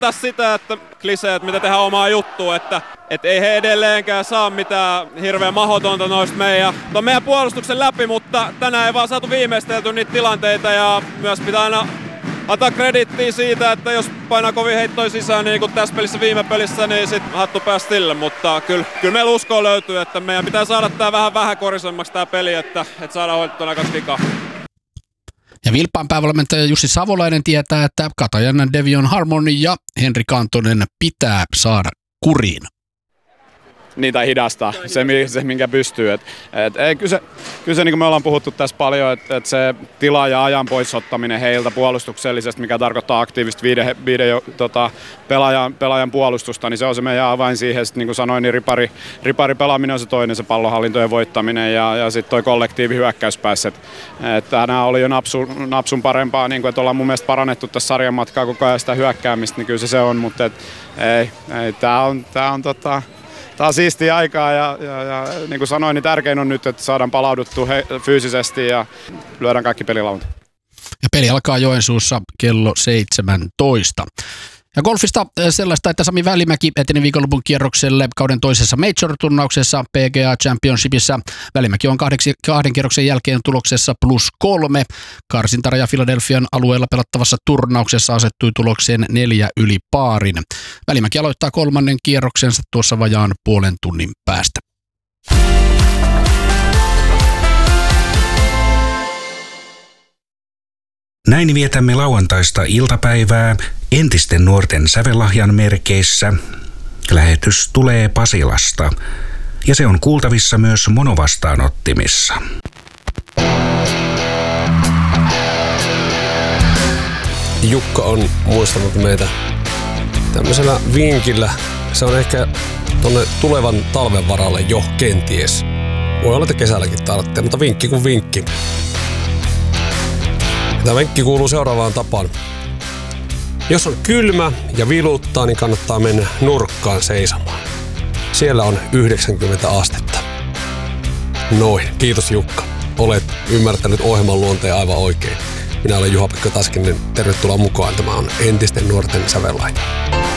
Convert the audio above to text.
tarkoittaa sitä, että kliseet, mitä tehdään omaa juttua, että ei he edelleenkään saa mitään hirveän mahdotonta noista meidän puolustuksen läpi, mutta tänään ei vaan saatu viimeistelty niitä tilanteita ja myös pitää aina antaa kredittiä siitä, että jos painaa kovin heittoi sisään niin kuin tässä pelissä viime pelissä, niin sit hattu pääsi stille, mutta kyllä meillä uskoa löytyy, että meidän pitää saada tää vähän korisemmaksi tää peli, että saadaan hoidettua nämä kaksi vikaa. Ja Vilppaan päävalmentaja Jussi Savolainen tietää, että Katajan Devion Harmoni ja Henri Kantonen pitää saada kuriin. Niin tai hidastaa, se minkä pystyy. Kyllä se niin kuin me ollaan puhuttu tässä paljon, että se tila ja ajan poisottaminen heiltä puolustuksellisesti, mikä tarkoittaa aktiivista viiden pelaajan puolustusta, niin se on se meidän avain siihen. Sitten, niin kuin sanoin, niin ripari pelaaminen on se toinen, se pallonhallintojen voittaminen ja sitten toi kollektiivi hyökkäyspäässä. Tänään oli jo napsun parempaa, niin kuin, että ollaan mun mielestä parannettu tässä sarjan matkaa koko ajan sitä hyökkäämistä, niin kyllä se on, mutta Tämä on siistiä aikaa ja niin kuin sanoin, niin tärkein on nyt, että saadaan palauduttua fyysisesti ja lyödään kaikki pelilauta. Ja peli alkaa Joensuussa kello 17. Ja golfista sellaista, että Sami Välimäki eteni viikonlopun kierrokselle kauden toisessa Major-turnauksessa PGA Championshipissa. Välimäki on kahden kierroksen jälkeen tuloksessa +3. Karsintaraja Philadelphian alueella pelattavassa turnauksessa asettui tulokseen 4 yli paarin. Välimäki aloittaa kolmannen kierroksensa tuossa vajaan puolen tunnin päästä. Näin vietämme lauantaista iltapäivää entisten nuorten sävellahjan merkeissä. Lähetys tulee Pasilasta ja se on kuultavissa myös monovastaanottimissa. Jukka on muistanut meitä tämmöisellä vinkillä. Se on ehkä tonne tulevan talven varalle jo kenties. Voi olla, että kesälläkin tarvitsee, mutta vinkki kuin vinkki. Tämä vinkki kuuluu seuraavaan tapaan. Jos on kylmä ja viluttaa, niin kannattaa mennä nurkkaan seisomaan. Siellä on 90 astetta. Noin, kiitos Jukka. Olet ymmärtänyt ohjelman luonteen aivan oikein. Minä olen Juha-Pekka Taskinen. Tervetuloa mukaan. Tämä on entisten nuorten sävellahja.